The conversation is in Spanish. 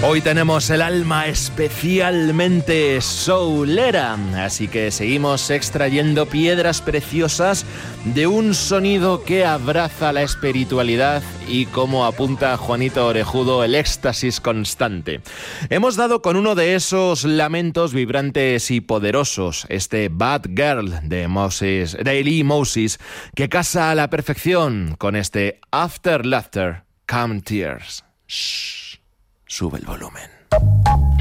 Hoy tenemos el alma especialmente soulera, así que seguimos extrayendo piedras preciosas de un sonido que abraza la espiritualidad y, como apunta Juanito Orejudo, el éxtasis constante. Hemos dado con uno de esos lamentos vibrantes y poderosos, este Bad Girl de Lee Moses, que casa a la perfección con este After Laughter Come Tears. Shh. Sube el volumen.